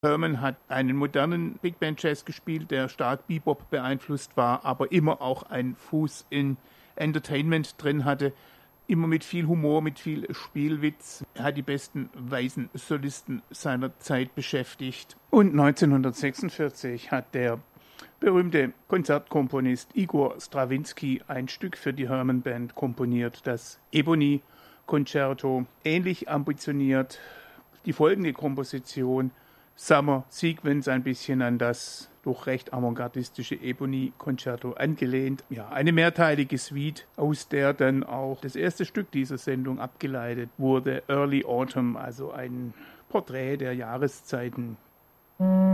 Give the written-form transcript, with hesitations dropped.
Herman hat einen modernen Big Band Jazz gespielt, der stark Bebop beeinflusst war, aber immer auch einen Fuß in Entertainment drin hatte. Immer mit viel Humor, mit viel Spielwitz. Er hat die besten weißen Solisten seiner Zeit beschäftigt. Und 1946 hat der berühmte Konzertkomponist Igor Strawinski ein Stück für die Herman Band komponiert, das Ebony Concerto. Ähnlich ambitioniert die folgende Komposition Summer Sequence, ein bisschen an das doch recht avantgardistische Ebony Concerto angelehnt. Ja, eine mehrteilige Suite, aus der dann auch das erste Stück dieser Sendung abgeleitet wurde, Early Autumn, also ein Porträt der Jahreszeiten.